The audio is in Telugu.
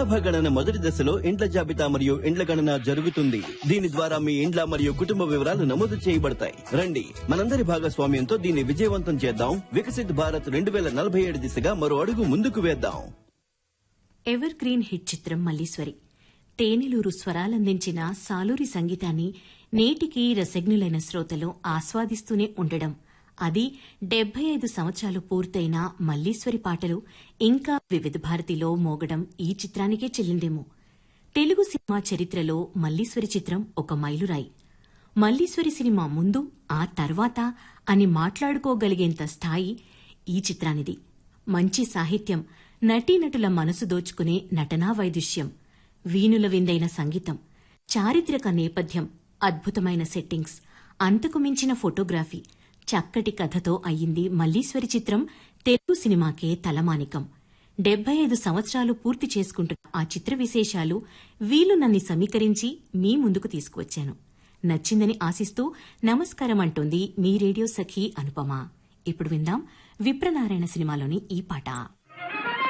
జనాభా గణన మొదటి దశలో ఇండ్ల జాబితా మరియు ఇండ్ల గణన జరుగుతుంది. దీని ద్వారా మీ ఇండ్ల మరియు కుటుంబ వివరాలు నమోదు చేయబడతాయి. రండి, మనందరి భాగస్వామ్యంతో దీన్ని విజయవంతం చేద్దాం. వికసిత్ భారత్ 2047 దిశగా మరో అడుగు ముందుకు వేద్దాం. ఎవర్ గ్రీన్ హిట్ చిత్రం మల్లీశ్వరి. తేనెలూరు స్వరాలందించిన సాలూరి సంగీతాన్ని నేటికి రసజ్ఞులైన శ్రోతలు ఆస్వాదిస్తూనే ఉండడం, అది 75 సంవత్సరాలు పూర్తయిన మల్లీశ్వరి పాటలు ఇంకా వివిధ భారతిలో మోగడం ఈ చిత్రానికే చెల్లిందేమో. తెలుగు సినిమా చరిత్రలో మల్లీశ్వరి చిత్రం ఒక మైలురాయి. మల్లీశ్వరి సినిమా ముందు, ఆ తర్వాత అని మాట్లాడుకోగలిగేంత స్థాయి ఈ చిత్రానిది. మంచి సాహిత్యం, నటీనటుల మనసు దోచుకునే నటనా వైదుష్యం, వీణుల విందైన సంగీతం, చారిత్రక నేపథ్యం, అద్భుతమైన సెట్టింగ్స్, అంతకు మించిన ఫోటోగ్రఫీ, చక్కటి కథతో అయ్యింది మల్లీశ్వరి చిత్రం తెలుగు సినిమాకే తలమానికం. 75 సంవత్సరాలు పూర్తి చేసుకుంటున్న ఆ చిత్ర విశేషాలు వీలునన్ని సమీకరించి మీ ముందుకు తీసుకువచ్చాను. నచ్చిందని ఆశిస్తూ నమస్కారం అంటోంది మీ రేడియో సఖి అనుపమ. ఇప్పుడు విందాం విప్రనారాయణ సినిమాలోని ఈ పాట.